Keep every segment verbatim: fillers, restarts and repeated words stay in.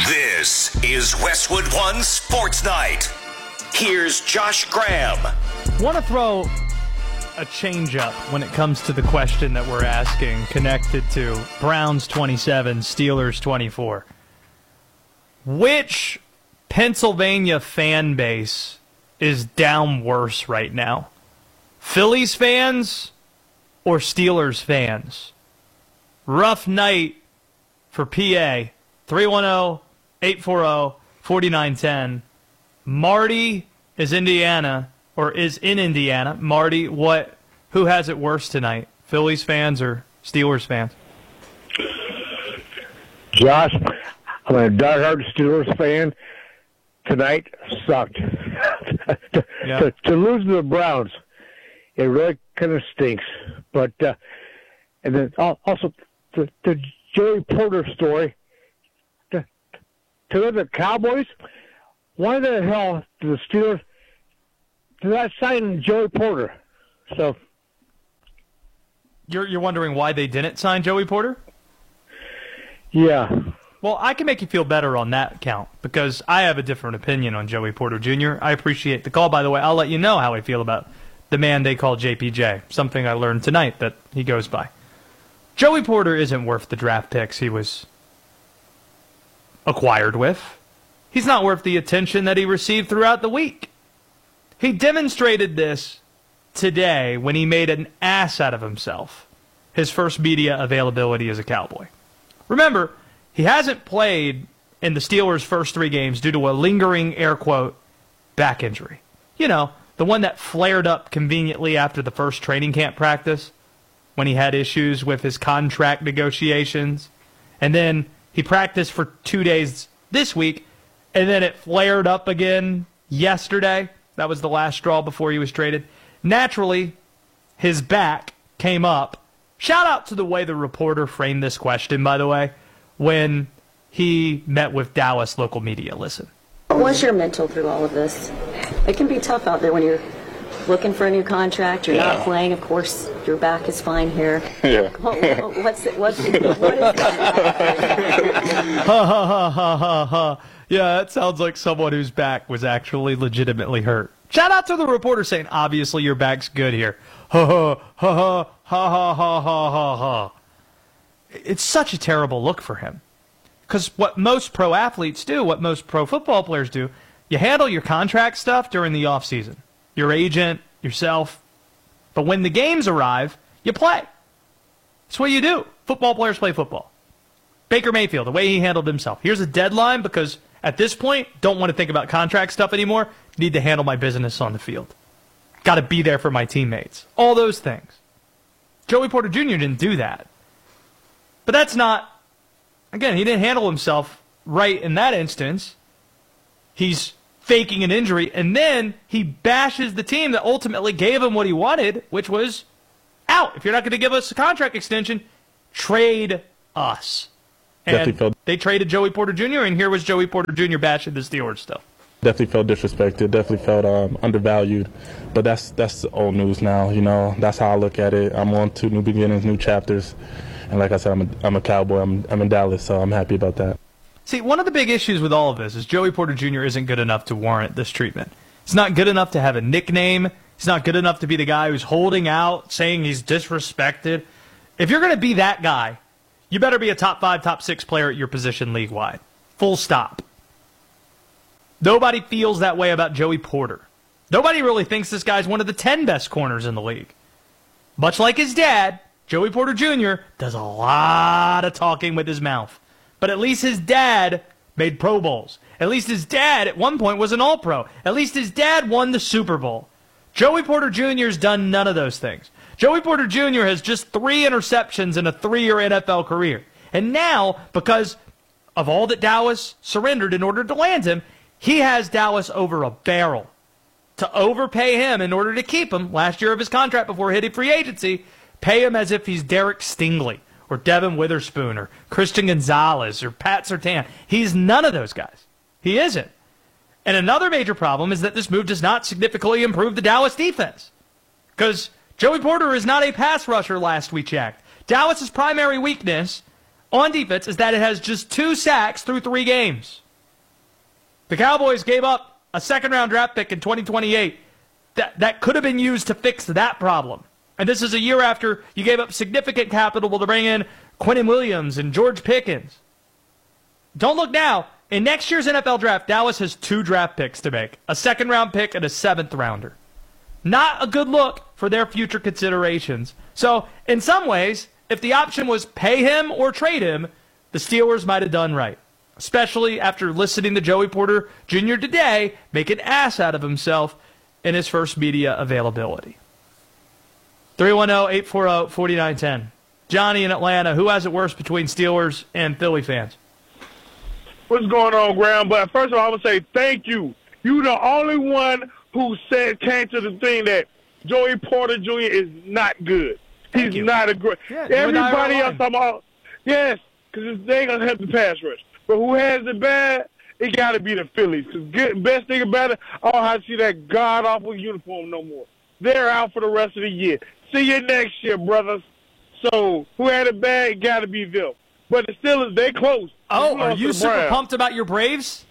This is Westwood One Sports Night. Here's Josh Graham. Want to throw a change-up when it comes to the question that we're asking, connected to Browns twenty-seven, Steelers twenty-four. Which Pennsylvania fan base is down worse right now? Phillies fans or Steelers fans? Rough night for P A. three one zero, eight four zero, four nine one zero. Marty is Indiana, or is in Indiana. Marty, what? Who has it worse tonight? Phillies fans or Steelers fans? Josh, I'm a diehard Steelers fan. Tonight sucked. to, Yeah. to, to lose to the Browns, it really kind of stinks. But uh, and then also the, the Joey Porter story. To, to the Cowboys, why the hell did the Steelers did not sign Joey Porter? So You're you're wondering why they didn't sign Joey Porter? yeah. Well, I can make you feel better on that count because I have a different opinion on Joey Porter Junior I appreciate the call, by the way. I'll let you know how I feel about the man they call J P J, something I learned tonight that he goes by. Joey Porter isn't worth the draft picks he was acquired with. He's not worth the attention that he received throughout the week. He demonstrated this today when he made an ass out of himself, his first media availability as a Cowboy. Remember, he hasn't played in the Steelers' first three games due to a lingering, air quote, back injury. You know, the one that flared up conveniently after the first training camp practice when he had issues with his contract negotiations. And then he practiced for two days this week, and then it flared up again yesterday. That was the last straw before he was traded. Naturally, his back came up. Shout out to the way the reporter framed this question, by the way, when he met with Dallas local media. Listen. What was your mental through all of this? It can be tough out there when you're looking for a new contract, you're yeah. not playing, of course, your back is fine here. Yeah. What, what's it, what's it, what is it? Ha ha ha ha ha ha. Yeah, that sounds like someone whose back was actually legitimately hurt. Shout out to the reporter saying, obviously your back's good here. Ha ha ha ha ha ha ha ha ha. It's such a terrible look for him. Because what most pro athletes do, what most pro football players do, you handle your contract stuff during the offseason. Your agent, yourself. But when the games arrive, you play. That's what you do. Football players play football. Baker Mayfield, the way he handled himself. Here's a deadline because at this point, don't want to think about contract stuff anymore. Need to handle my business on the field. Got to be there for my teammates. All those things. Joey Porter Junior didn't do that. But that's not, again, he didn't handle himself right in that instance. He's faking an injury, and then he bashes the team that ultimately gave him what he wanted, which was out. If you're not going to give us a contract extension, trade us. And felt, they traded Joey Porter Junior, and here was Joey Porter Junior bashing the Steelers still. Definitely felt disrespected, definitely felt um, undervalued. But that's that's old news now, you know. That's how I look at it. I'm on to new beginnings, new chapters. And like I said, I'm a, I'm a Cowboy. I'm, I'm in Dallas, so I'm happy about that. See, one of the big issues with all of this is Joey Porter Junior isn't good enough to warrant this treatment. He's not good enough to have a nickname. He's not good enough to be the guy who's holding out, saying he's disrespected. If you're going to be that guy, you better be a top five, top six player at your position league-wide. Full stop. Nobody feels that way about Joey Porter. Nobody really thinks this guy's one of the ten best corners in the league. Much like his dad, Joey Porter Junior does a lot of talking with his mouth. But at least his dad made Pro Bowls. At least his dad at one point was an All-Pro. At least his dad won the Super Bowl. Joey Porter Junior's done none of those things. Joey Porter Junior has just three interceptions in a three-year N F L career. And now, because of all that Dallas surrendered in order to land him, he has Dallas over a barrel. To overpay him in order to keep him last year of his contract before hitting free agency, pay him as if he's Derek Stingley or Devin Witherspoon or Christian Gonzalez or Pat Surtain. He's none of those guys. He isn't. And another major problem is that this move does not significantly improve the Dallas defense. Because Joey Porter is not a pass rusher last we checked. Dallas's primary weakness on defense is that it has just two sacks through three games. The Cowboys gave up a second-round draft pick in twenty twenty-eight that, that could have been used to fix that problem. And this is a year after you gave up significant capital to bring in Quinnen Williams and George Pickens. Don't look now. In next year's N F L draft, Dallas has two draft picks to make, a second-round pick and a seventh-rounder. Not a good look for their future considerations. So, in some ways, if the option was pay him or trade him, the Steelers might have done right. Especially after listening to Joey Porter Junior today make an ass out of himself in his first media availability. three one zero, eight four zero, four nine one zero. Johnny in Atlanta, who has it worse between Steelers and Philly fans? What's going on, Graham? But first of all, I would say thank you. You the only one who said came to the thing that Joey Porter Junior is not good. Thank He's you. not a great. Yeah, Everybody else, I'm all yes, because they ain't gonna help the pass rush. But who has it bad? It got to be the Phillies. Because best thing about it, I don't have to see that god awful uniform no more. They're out for the rest of the year. See you next year, brothers. So who had it bad? It got to be them. But the Steelers, they close. Oh, They are lost you to the super Browns. pumped about your Braves?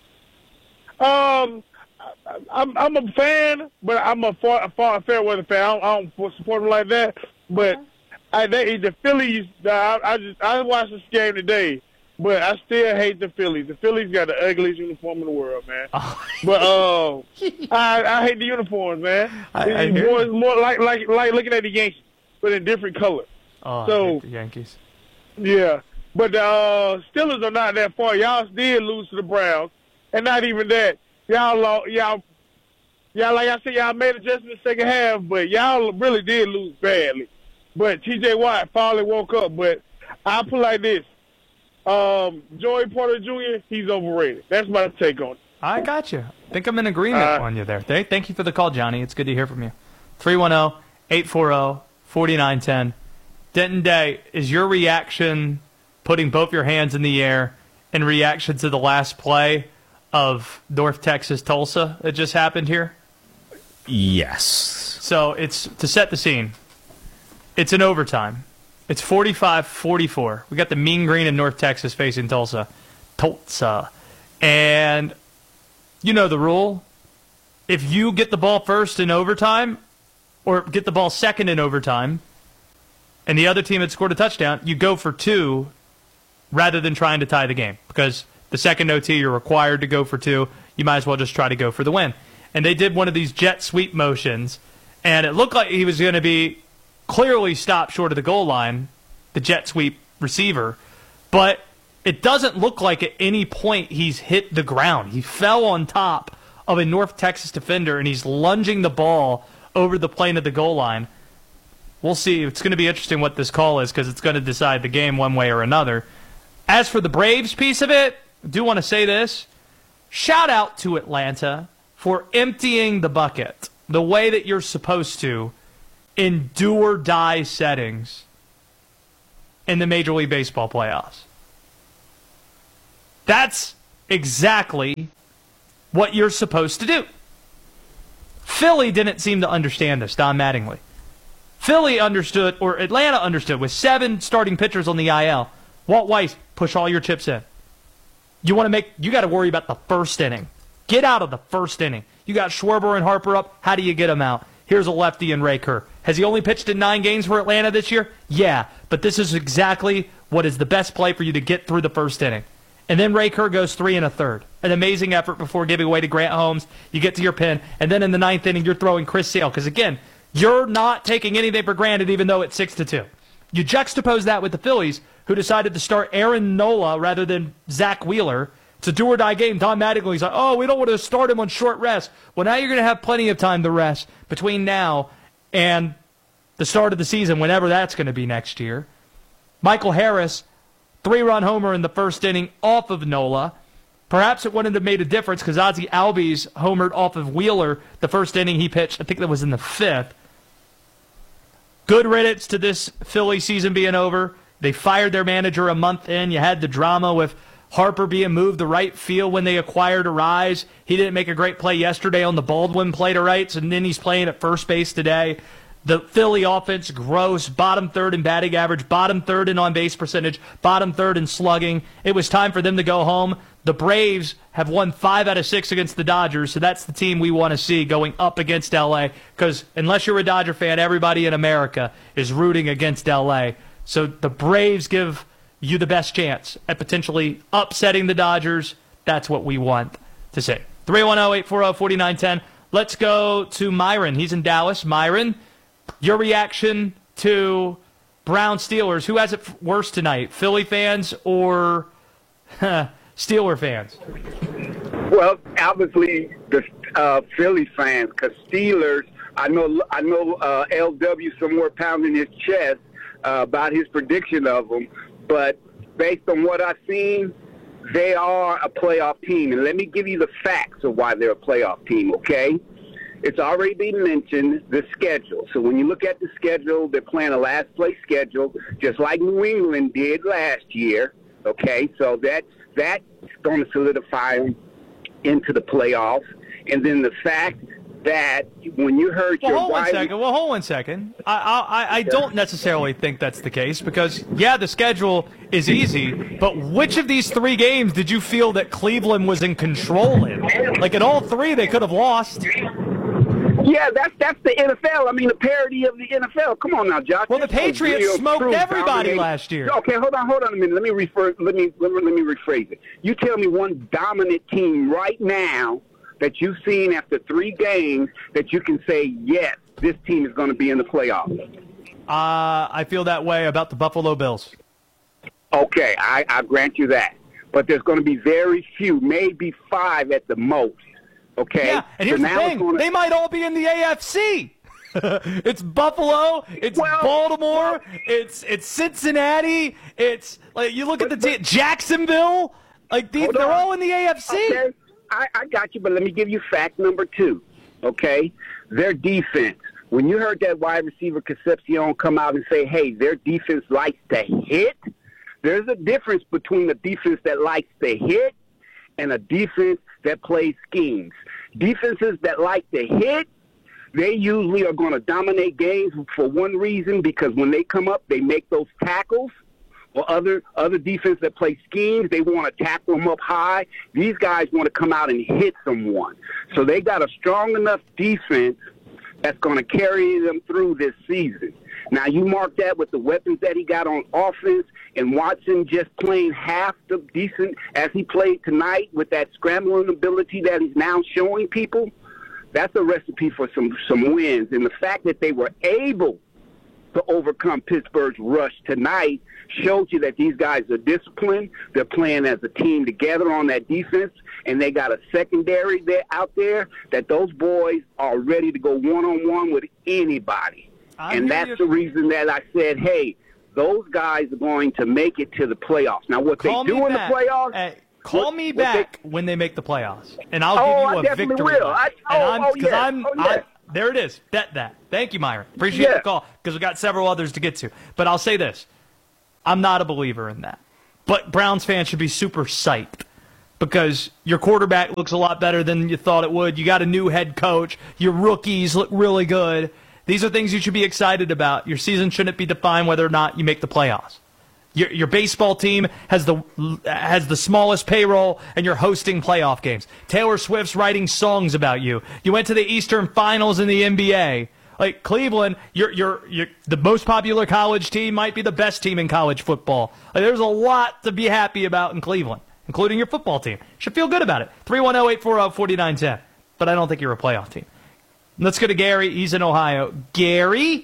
Um, I, I'm I'm a fan, but I'm a far, a far fair weather fan. I don't, I don't support them like that. But I, they, the Phillies, I, I just I watched this game today, but I still hate the Phillies. The Phillies got the ugliest uniform in the world, man. Oh. But uh, I I hate the uniforms, man. I- I it's hear more, you. it's more like like like looking at the Yankees, but in different colors. Oh, So- I hate the Yankees. Yeah, but the uh, Steelers are not that far. Y'all did lose to the Browns, and not even that. Y'all, lo- y'all, y'all, like I said, y'all made adjustments second half, but y'all really did lose badly. But T J Watt finally woke up. But I put it like this: um, Joey Porter Junior, he's overrated. That's my take on it. I got you. I think I'm in agreement Uh, on you there. Th- Thank you for the call, Johnny. It's good to hear from you. three one zero, eight four zero, four nine one zero. Denton Day, is your reaction putting both your hands in the air in reaction to the last play of North Texas Tulsa that just happened here? Yes. So it's to set the scene. It's an overtime. It's forty-five forty-four. We got the Mean Green in North Texas facing Tulsa. Tulsa. And you know the rule. If you get the ball first in overtime or get the ball second in overtime and the other team had scored a touchdown, you go for two rather than trying to tie the game. Because the second O T, you're required to go for two. You might as well just try to go for the win. And they did one of these jet sweep motions, and it looked like he was going to be clearly stopped short of the goal line, the jet sweep receiver. But it doesn't look like at any point he's hit the ground. He fell on top of a North Texas defender, and he's lunging the ball over the plane of the goal line. We'll see. It's going to be interesting what this call is because it's going to decide the game one way or another. As for the Braves piece of it, I do want to say this. Shout out to Atlanta for emptying the bucket the way that you're supposed to in do-or-die settings in the Major League Baseball playoffs. That's exactly what you're supposed to do. Philly didn't seem to understand this, Don Mattingly. Philly understood, or Atlanta understood, with seven starting pitchers on the I L. Walt Weiss, push all your chips in. You want to make, you got to worry about the first inning. Get out of the first inning. You got Schwarber and Harper up. How do you get them out? Here's a lefty in Ray Kerr. Has he only pitched in nine games for Atlanta this year? Yeah, but this is exactly what is the best play for you to get through the first inning. And then Ray Kerr goes three and a third. An amazing effort before giving away to Grant Holmes. You get to your pin. And then in the ninth inning, you're throwing Chris Sale. Because, again, you're not taking anything for granted even though it's six to two. You juxtapose that with the Phillies, who decided to start Aaron Nola rather than Zach Wheeler. It's a do-or-die game. Don Mattingly's like, oh, we don't want to start him on short rest. Well, now you're going to have plenty of time to rest between now and the start of the season, whenever that's going to be next year. Michael Harris, three-run homer in the first inning off of Nola. Perhaps it wouldn't have made a difference because Ozzie Albies homered off of Wheeler the first inning he pitched. I think that was in the fifth. Good riddance to this Philly season being over. They fired their manager a month in. You had the drama with Harper being moved to right field when they acquired Arise. He didn't make a great play yesterday on the Baldwin play to rights, and then he's playing at first base today. The Philly offense, gross, bottom third in batting average, bottom third in on-base percentage, bottom third in slugging. It was time for them to go home. The Braves have won five out of six against the Dodgers, so that's the team we want to see going up against L A, because unless you're a Dodger fan, everybody in America is rooting against L A. So the Braves give you the best chance at potentially upsetting the Dodgers. That's what we want to see. three one zero, eight four zero, four nine one zero. Let's go to Myron. He's in Dallas. Myron, your reaction to Brown Steelers. Who has it worse tonight, Philly fans or Steeler fans? Well, obviously the uh, Philly fans, because Steelers, I know I know uh, L W somewhere pounding his chest uh, about his prediction of them, but based on what I've seen, they are a playoff team. And let me give you the facts of why they're a playoff team, okay? It's already been mentioned, the schedule. So when you look at the schedule, they're playing a last-place schedule, just like New England did last year, okay? So that that's going to solidify them into the playoffs. And then the fact that when you heard well, your hold wife... one second. Well, hold one second. I, I, I don't necessarily think that's the case because, yeah, the schedule is easy, but which of these three games did you feel that Cleveland was in control in? Like, in all three, they could have lost. Yeah, that's that's the N F L. I mean, the parody of the N F L. Come on now, Josh. Well, the Patriots smoked everybody last year. Okay, hold on, hold on a minute. Let me refer. Let me let me, let me rephrase it. You tell me one dominant team right now that you've seen after three games that you can say, yes, this team is going to be in the playoffs. Uh, I feel that way about the Buffalo Bills. Okay, I, I grant you that. But there's going to be very few, maybe five at the most. Okay. Yeah, and here's so the thing. gonna... They might all be in the A F C. It's Buffalo. It's well, Baltimore. It's it's Cincinnati. It's like you look at the team, Jacksonville. Like these, they're all in the A F C. Okay. I, I got you, but let me give you fact number two. Okay, their defense. When you heard that wide receiver Concepcion come out and say, "Hey, their defense likes to hit," there's a difference between a defense that likes to hit and a defense that plays schemes. Defenses that like to hit, they usually are going to dominate games for one reason, because when they come up, they make those tackles. Or other other defense that play schemes, they want to tackle them up high. These guys want to come out and hit someone. So they got a strong enough defense that's going to carry them through this season. Now, you mark that with the weapons that he got on offense, and Watson just playing half the decent as he played tonight with that scrambling ability that he's now showing people. That's a recipe for some, some wins. And the fact that they were able to overcome Pittsburgh's rush tonight showed you that these guys are disciplined. They're playing as a team together on that defense, and they got a secondary there out there that those boys are ready to go one-on-one with anybody. I and that's you. the reason that I said, hey, those guys are going to make it to the playoffs. Now, what call they do in back. the playoffs... Hey, call what, me back they, when they make the playoffs, and I'll oh, give you I a victory. Will. I, oh, and I'm, oh, yeah. I'm, oh, yeah. I'm, there it is. Bet that. Thank you, Myron. Appreciate yeah. the call, because we got several others to get to. But I'll say this. I'm not a believer in that. But Browns fans should be super psyched, because your quarterback looks a lot better than you thought it would. You got a new head coach. Your rookies look really good. These are things you should be excited about. Your season shouldn't be defined whether or not you make the playoffs. Your, your baseball team has the has the smallest payroll, and you're hosting playoff games. Taylor Swift's writing songs about you. You went to the Eastern Finals in the N B A. Like Cleveland, you're you're you're the most popular college team, might be the best team in college football. Like, there's a lot to be happy about in Cleveland, including your football team. Should feel good about it. three one zero, eight four zero, four nine one zero. But I don't think you're a playoff team. Let's go to Gary. He's in Ohio. Gary,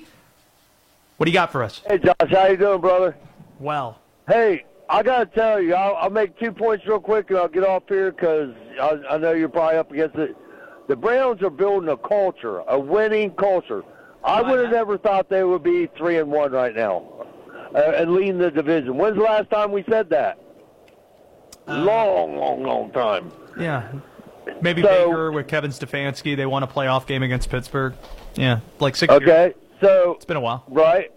what do you got for us? Hey, Josh. How you doing, brother? Well. Hey, I got to tell you, I'll, I'll make two points real quick, and I'll get off here because I, I know you're probably up against it. The Browns are building a culture, a winning culture. I would have never thought they would be three and one right now uh, and leading the division. When's the last time we said that? Uh, long, long, long time. Yeah. Maybe so, Baker with Kevin Stefanski. They won a playoff game against Pittsburgh. Yeah, like six okay, years. Okay, so it's been a while. Right.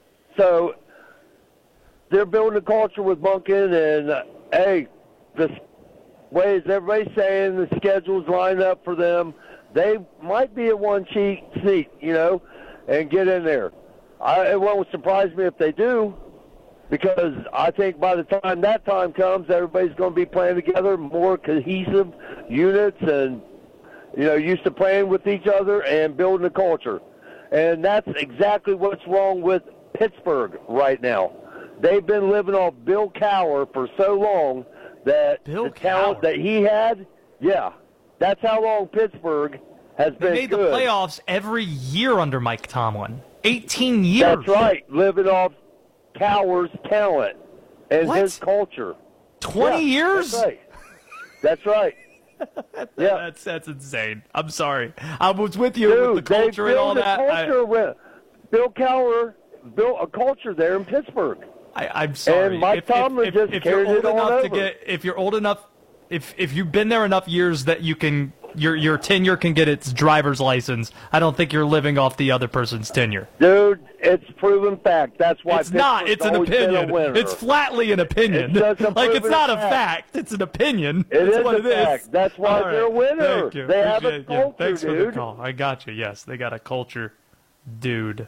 So they're building a culture with Monken, and uh, hey, the way is everybody's saying the schedules line up for them. They might be a one cheat seat, you know. and get in there. I, it won't surprise me if they do, because I think by the time that time comes, everybody's going to be playing together, more cohesive units, and you know, used to playing with each other and building a culture. And that's exactly what's wrong with Pittsburgh right now. They've been living off Bill Cowher for so long that Bill the talent Cowher. that he had, yeah, that's how long Pittsburgh has They been made good. the playoffs every year under Mike Tomlin. eighteen years. That's right, living off Cowher's talent and What? his culture. twenty Yeah, years? That's right. That's right. Yeah. That's that's insane. I'm sorry. I was with you Dude, with the culture they and all built that. a I, culture with Bill Cowher built a culture there in Pittsburgh. I, I'm sorry. And Mike if, Tomlin if, just if, if you're carried old it on enough to over. get, if you're old enough, if if you've been there enough years that you can, your your tenure can get its driver's license. I don't think you're living off the other person's tenure. Dude, it's proven fact. That's why It's not. It's an always been a opinion. winner. It's flatly an opinion. It's just a like it's proven not a fact. fact. It's an opinion. It That's is what a it is. fact. That's why All they're a winner. Thank you. They have a Appreciate you. culture, Thanks for dude. the call. I got you. Yes, they got a culture, dude.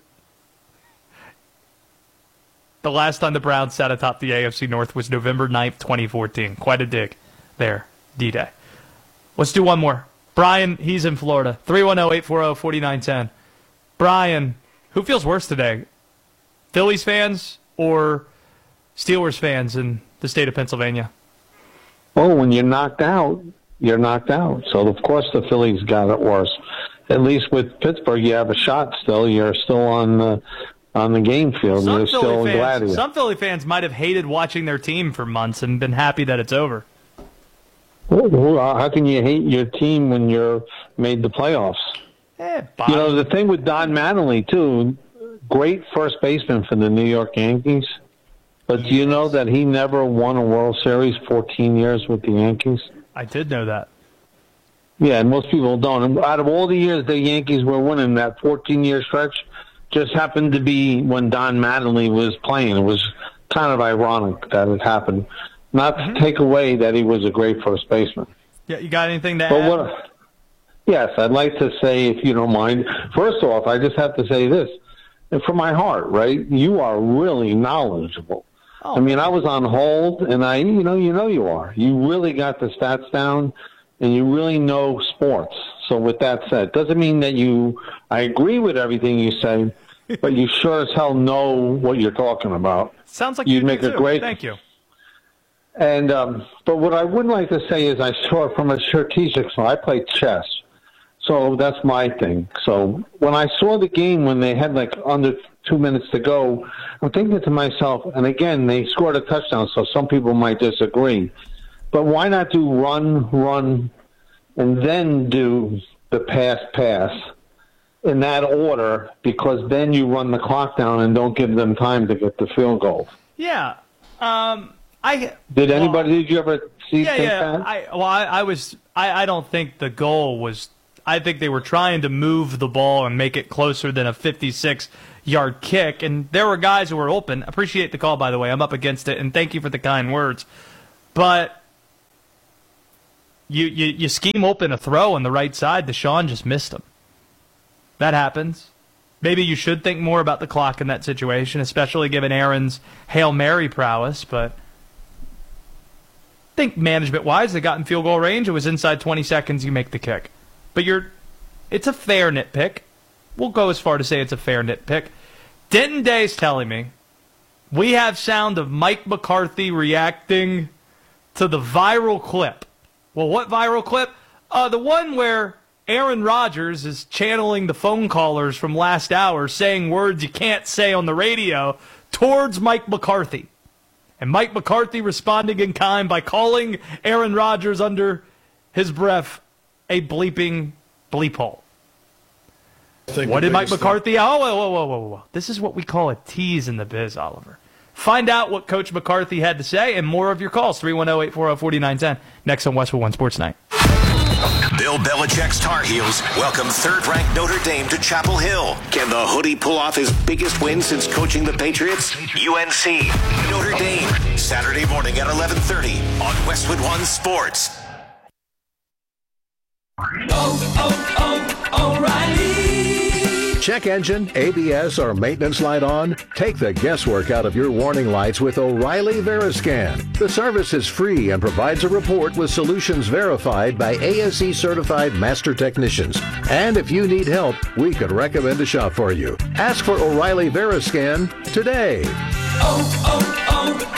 The last time the Browns sat atop the A F C North was November ninth, twenty fourteen. Quite a dig there, D-Day. Let's do one more. Brian, he's in Florida. three one zero, eight four zero, four nine one zero. Brian, who feels worse today? Phillies fans or Steelers fans in the state of Pennsylvania? Well, when you're knocked out, you're knocked out. So, of course, the Phillies got it worse. At least with Pittsburgh, you have a shot still. You're still on the, on the game field. Some You're Philly, still fans, glad. some Philly fans might have hated watching their team for months and been happy that it's over. Well, how can you hate your team when you're made the playoffs? Eh, You know, the thing with Don Mattingly, too, great first baseman for the New York Yankees. But do you know that he never won a World Series fourteen years with the Yankees? I did know that. Yeah, and most people don't. And out of all the years the Yankees were winning, that fourteen-year stretch just happened to be when Don Mattingly was playing. It was kind of ironic that it happened. Not to take away that he was a great first baseman. Yeah, you got anything to But add? what? Yes, I'd like to say, if you don't mind, first off, I just have to say this. And from my heart, right, you are really knowledgeable. Oh. I mean, I was on hold, and I, you know, you know you are. You really got the stats down, and you really know sports. So with that said, doesn't mean that you, I agree with everything you say, but you sure as hell know what you're talking about. Sounds like You'd you do make a too. great- Thank you. And um, but what I would like to say is I saw it from a strategic side. I play chess, so that's my thing. So when I saw the game when they had like under two minutes to go, I'm thinking to myself, and again they scored a touchdown, so some people might disagree, but why not do run, run, and then do the pass, pass in that order? Because then you run the clock down and don't give them time to get the field goal. Yeah. Um, I Did anybody? Did you ever see Yeah, think yeah. that? I well, I, I was. I, I don't think the goal was. I think they were trying to move the ball and make it closer than a fifty-six yard kick, and there were guys who were open. Appreciate the call, by the way. I'm up against it, and thank you for the kind words. But you you, you scheme open a throw on the right side. Deshaun just missed him. That happens. Maybe you should think more about the clock in that situation, especially given Aaron's Hail Mary prowess, but I think management-wise, they got in field goal range. It was inside twenty seconds, you make the kick. But you're, it's a fair nitpick. We'll go as far to say it's a fair nitpick. Denton Day's telling me we have sound of Mike McCarthy reacting to the viral clip. Well, what viral clip? Uh, the one where Aaron Rodgers is channeling the phone callers from last hour, saying words you can't say on the radio, towards Mike McCarthy. And Mike McCarthy responding in kind by calling Aaron Rodgers under his breath a bleeping bleep hole. What did Mike McCarthy... Oh, whoa, whoa, whoa, whoa, whoa. This is what we call a tease in the biz, Oliver. Find out what Coach McCarthy had to say and more of your calls. three one zero, eight four zero, four nine one zero. Next on Westwood One Sports Night. Bill Belichick's Tar Heels welcome third-ranked Notre Dame to Chapel Hill. Can the hoodie pull off his biggest win since coaching the Patriots? U N C, Notre Dame, Saturday morning at eleven thirty on Westwood One Sports. Oh, oh, oh, O'Reilly. check engine, A B S, or maintenance light on? Take the guesswork out of your warning lights with O'Reilly Veriscan. The service is free and provides a report with solutions verified by A S E certified master technicians. And if you need help, we could recommend a shop for you. Ask for O'Reilly Veriscan today. Oh,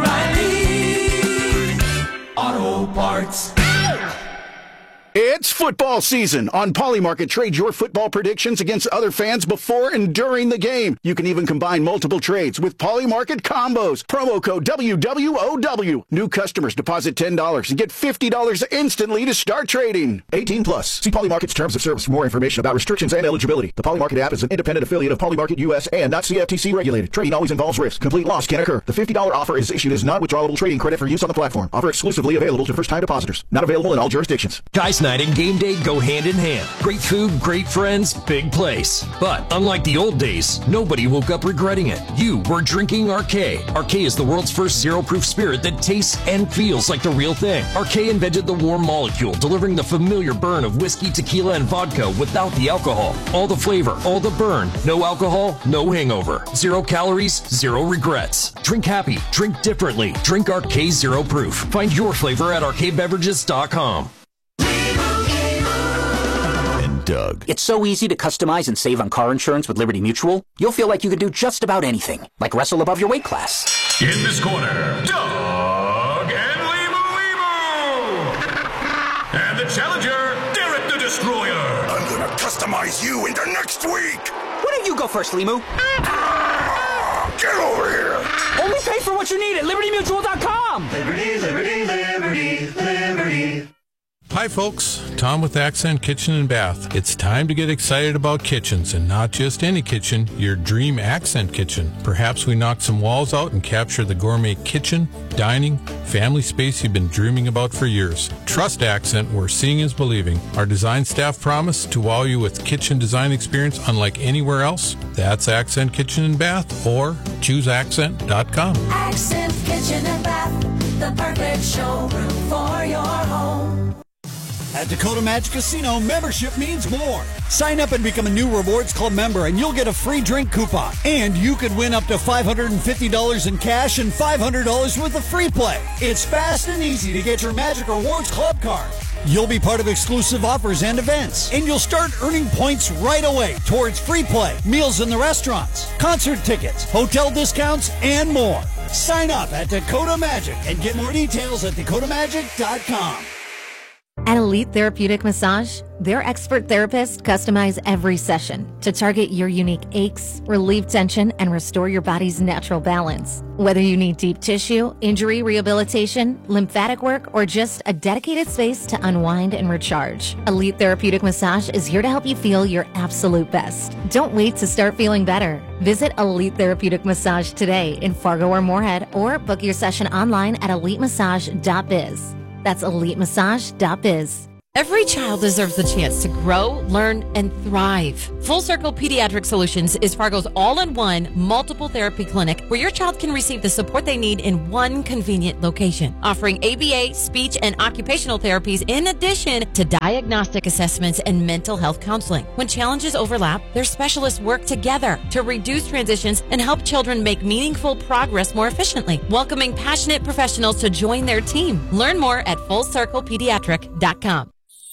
oh, oh, O'Reilly Auto Parts. It's football season. On Polymarket, trade your football predictions against other fans before and during the game. You can even combine multiple trades with Polymarket combos. Promo code W W O W. New customers deposit ten dollars and get fifty dollars instantly to start trading. eighteen plus. See Polymarket's terms of service for more information about restrictions and eligibility. The Polymarket app is an independent affiliate of Polymarket U S and not C F T C regulated. Trading always involves risk. Complete loss can occur. The fifty dollars offer is issued as non-withdrawable trading credit for use on the platform. Offer exclusively available to first-time depositors. Not available in all jurisdictions. Guys night and game day go hand in hand. Great food, great friends, big place. But unlike the old days, nobody woke up regretting it. You were drinking R K. R K is the world's first zero-proof spirit that tastes and feels like the real thing. R K invented the warm molecule, delivering the familiar burn of whiskey, tequila, and vodka without the alcohol. All the flavor, all the burn. No alcohol, no hangover. Zero calories, zero regrets. Drink happy, drink differently. Drink R K Zero Proof. Find your flavor at R K beverages dot com. Doug. It's so easy to customize and save on car insurance with Liberty Mutual. You'll feel like you could do just about anything, like wrestle above your weight class. In this corner, Doug and Limu Limu. And the challenger, Derek the Destroyer. I'm gonna customize you into next week. Why don't you go first, Limu? Ah, get over here. Only pay for what you need at Liberty Mutual dot com. Liberty, Liberty, Liberty, Liberty. Hi folks, Tom with Accent Kitchen and Bath. It's time to get excited about kitchens, and not just any kitchen, your dream Accent kitchen. Perhaps we knock some walls out and capture the gourmet kitchen, dining, family space you've been dreaming about for years. Trust Accent, where seeing is believing. Our design staff promise to wow you with kitchen design experience unlike anywhere else. That's Accent Kitchen and Bath, or choose accent dot com. Accent Kitchen and Bath, the perfect showroom for your home. At Dakota Magic Casino, membership means more. Sign up and become a new Rewards Club member, and you'll get a free drink coupon. And you could win up to five hundred fifty dollars in cash and five hundred dollars worth of free play. It's fast and easy to get your Magic Rewards Club card. You'll be part of exclusive offers and events, and you'll start earning points right away towards free play, meals in the restaurants, concert tickets, hotel discounts, and more. Sign up at Dakota Magic and get more details at Dakota Magic dot com. At Elite Therapeutic Massage, their expert therapists customize every session to target your unique aches, relieve tension, and restore your body's natural balance. Whether you need deep tissue, injury rehabilitation, lymphatic work, or just a dedicated space to unwind and recharge, Elite Therapeutic Massage is here to help you feel your absolute best. Don't wait to start feeling better. Visit Elite Therapeutic Massage today in Fargo or Moorhead, or book your session online at elite massage dot biz. That's elite massage dot biz. Every child deserves the chance to grow, learn, and thrive. Full Circle Pediatric Solutions is Fargo's all-in-one multiple therapy clinic where your child can receive the support they need in one convenient location, offering A B A, speech, and occupational therapies in addition to diagnostic assessments and mental health counseling. When challenges overlap, their specialists work together to reduce transitions and help children make meaningful progress more efficiently, welcoming passionate professionals to join their team. Learn more at full circle pediatric dot com.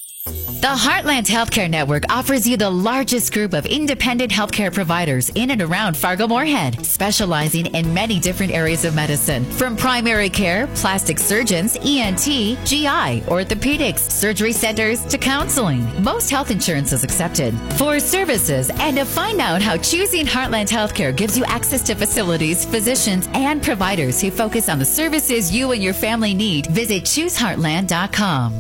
The Heartland Healthcare Network offers you the largest group of independent healthcare providers in and around Fargo-Moorhead, specializing in many different areas of medicine, from primary care, plastic surgeons, E N T, G I, orthopedics, surgery centers, to counseling. Most health insurance is accepted. For services and to find out how choosing Heartland Healthcare gives you access to facilities, physicians, and providers who focus on the services you and your family need, visit choose heartland dot com.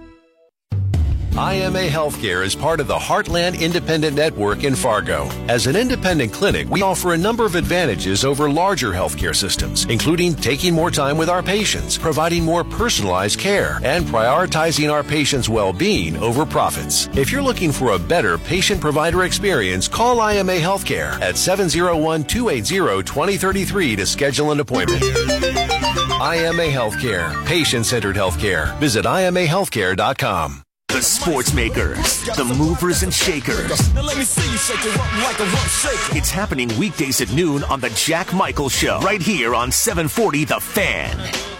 I M A Healthcare is part of the Heartland Independent Network in Fargo. As an independent clinic, we offer a number of advantages over larger healthcare systems, including taking more time with our patients, providing more personalized care, and prioritizing our patients' well-being over profits. If you're looking for a better patient-provider experience, call I M A Healthcare at seven oh one, two eight zero, two oh three three to schedule an appointment. I M A Healthcare, patient-centered healthcare. Visit I M A healthcare dot com. The The sports makers, the movers and shakers. Now let me see you shake it up like a rump shaker. It's happening weekdays at noon on The Jack Michael Show, right here on seven forty The Fan.